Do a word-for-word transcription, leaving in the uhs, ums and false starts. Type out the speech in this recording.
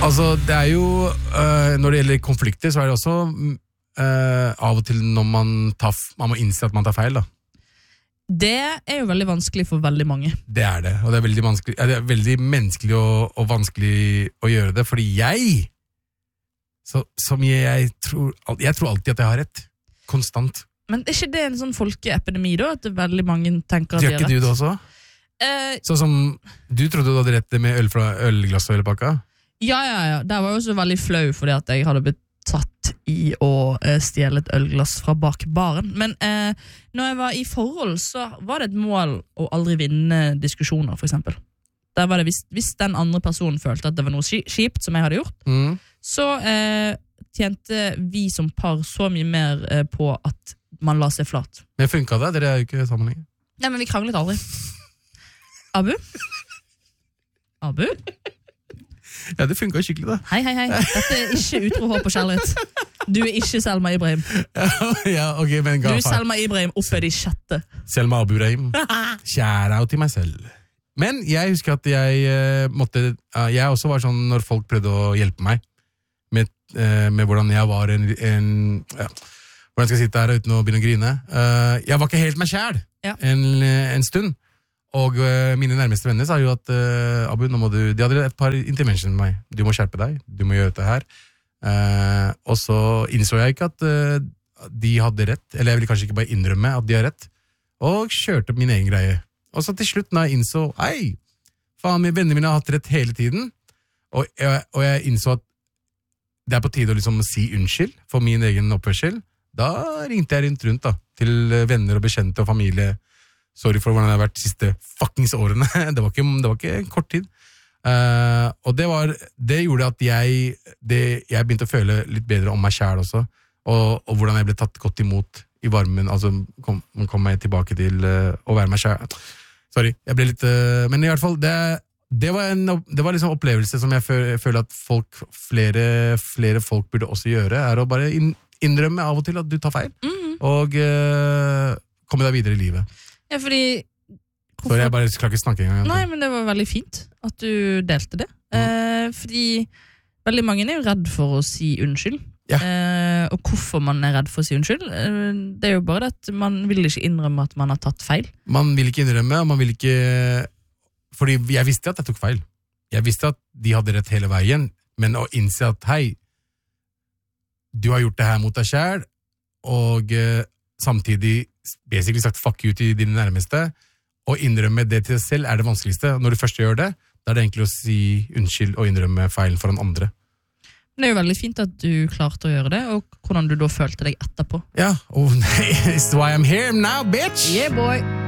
Altså, det er jo, uh, når det gjelder konflikter, så er det også uh, av og til når man tar, man må innse at man tar feil, da. Det er jo veldig vanskelig for veldig mange. Det er det, og det er veldig, vanskelig, det er veldig menneskelig og, og vanskelig å gjøre det, fordi jeg, så, som jeg, jeg, tror, jeg tror alltid at jeg har rett, konstant. Men er ikke det en sånn folkeepidemi da, at veldig mange tenker at de har rett? Gjør ikke du det også? Eh, Sånn som, du trodde du hadde rett med øl fra ølglass og ølpakka? Ja, ja, ja. Det var jo også veldig flau, fordi at jeg hadde blitt tatt i å eh, stjele et ølglass fra bak baren. Men eh, når jeg var i forhold, så var det et mål å aldri vinne diskusjoner, for eksempel. Der var det, hvis, hvis den andre personen følte at det var noe kjipt som jeg hadde gjort, Mm. så eh, tjente vi som par så mye mer eh, på at man la seg flat. Men funket det? Dere er jo ikke sammen lenger. Nei, men vi kranglet aldri. Abu? Abu? Ja, det funket jo skikkelig da. Hei, hei, hei. Dette er ikke utro håp og kjærlighet. Du er ikke Selma Ibrahim. Ja, ok, men Du ga er Selma Ibrahim oppe i de sjette. Selma Abu Rahim. Kjære av til meg selv. Men jeg husker at jeg uh, måtte, uh, jeg også var sånn når folk prøvde å hjelpe meg med, uh, med hvordan jeg var en, en ja, hvordan skal jeg sitte her uten å begynne å grine. Uh, jeg var ikke helt meg selv Ja. en, en stund. Og uh, mine nærmeste venner sa jo at uh, Abu, nå må du, de hadde et par interventions med meg. Du må skjerpe deg, du må gjøre dette her. Uh, og så innså jeg ikke at uh, de hadde rett, eller jeg ville kanskje ikke bare innrømme at de har rett, og kjørte min egen greie. Og så til slutt når jeg innså, ei, faen, vennene mine har hatt rett hele tiden, og jeg, og jeg innså at det er på tide å liksom si unnskyld for min egen oppførsel, da ringte jeg rundt rundt da, til venner og bekjente og familie. Sorry for hvordan det har vært de siste fuckings årene. Det var ikke, det var ikke en kort tid. Uh, og det, var, det gjorde at jeg, det, jeg begynte å føle litt bedre om meg selv også, og, og hvordan jeg ble tatt godt imot i varmen, altså kom, kom meg tilbake til uh, å være meg selv. Sorry, jeg ble litt... Uh, men i hvert fall, det, det var en det var liksom opplevelse som jeg føler, føler at folk, flere, flere folk burde også gjøre, er å bare inn, innrømme av og til at du tar feil, mm. og uh, komme deg videre i livet. Ja, fordi... Hvorfor? Jeg bare klarer ikke snakke engang. Nei, men det var veldig fint at du delte det. Mm. Eh, fordi veldig mange er jo redd for å si unnskyld. Ja. Eh, og hvorfor man er redd for å si unnskyld, eh, det er jo bare det at man vil ikke innrømme at man har tatt feil. Man vil ikke innrømme, og man vil ikke... Fordi jeg visste at jeg tok feil. Jeg visste at de hadde rett hele veien, men å innse at, hei, du har gjort det her mot deg selv, og eh, samtidig basically sagt fuck you til dine nærmeste, og innrømme det til deg selv er det vanskeligste. Når du først gjør det, da er det egentlig å si unnskyld og innrømme feilen foran andre. Det er jo veldig fint at du klarte å gjøre det, og hvordan du da følte deg etterpå. Ja, oh nei, it's why I'm here now, bitch! Yeah, boy!